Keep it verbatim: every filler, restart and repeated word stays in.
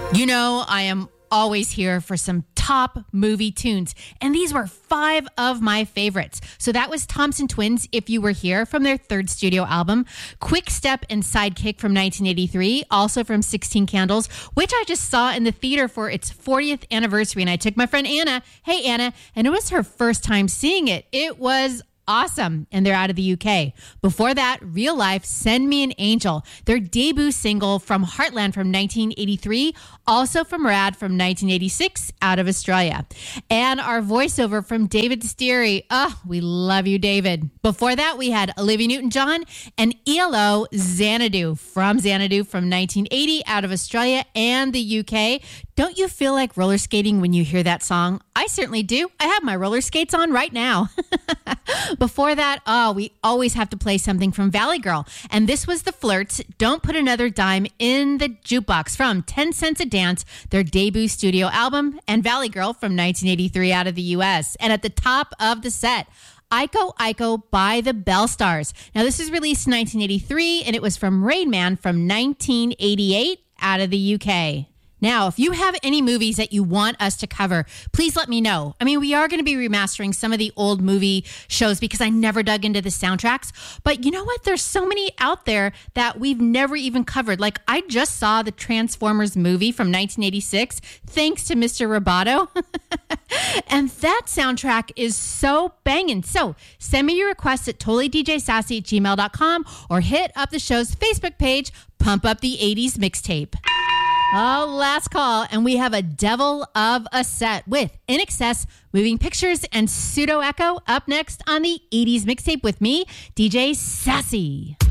You know, I am always here for some top movie tunes, and these were five of my favorites. So that was Thompson Twins, If You Were Here, from their third studio album, Quick Step and Sidekick from nineteen eighty-three, also from sixteen Candles, which I just saw in the theater for its fortieth anniversary, and I took my friend Anna, hey Anna, and it was her first time seeing it. It was awesome, and they're out of the U K. Before that, Real Life, Send Me an Angel, their debut single from Heartland from nineteen eighty-three, also from Rad from nineteen eighty-six, out of Australia. And our voiceover from David Steary. Oh, we love you, David. Before that, we had Olivia Newton-John and E L O, Xanadu, from Xanadu from nineteen eighty, out of Australia and the U K. Don't you feel like roller skating when you hear that song? I certainly do. I have my roller skates on right now. Before that, oh, we always have to play something from Valley Girl. And this was The Flirts, Don't Put Another Dime in the Jukebox, from ten cents a Dance, their debut studio album, and Valley Girl from nineteen eighty-three, out of the U S. And at the top of the set, Iko Iko by the Bell Stars. Now, this was released in nineteen eighty-three, and it was from Rain Man from nineteen eighty-eight, out of the U K. Now, if you have any movies that you want us to cover, please let me know. I mean, we are going to be remastering some of the old movie shows because I never dug into the soundtracks. But you know what? There's so many out there that we've never even covered. Like, I just saw the Transformers movie from nineteen eighty-six, thanks to Mister Roboto. And that soundtrack is so banging. So send me your requests at totally d j sassy at gmail dot com or hit up the show's Facebook page, Pump Up the eighties Mixtape. Oh, last call, and we have a devil of a set with In Excess, Moving Pictures, and Pseudo Echo up next on the eighties Mixtape with me, D J Sassy.